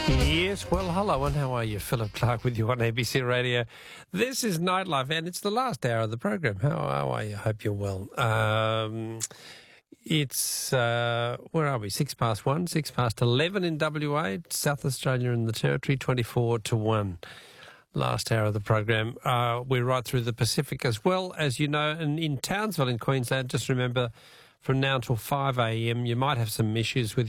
Yes, well, hello, and how are you? Philip Clark with you on ABC Radio. This is Nightlife, and it's the last hour of the program. How are you? I hope you're well. It's, where are we? 1:06, 11 in WA, South Australia and the Territory, 24-1. Last hour of the program. We're right through the Pacific as well, as you know, and in Townsville in Queensland, just remember from now until 5 a.m, you might have some issues with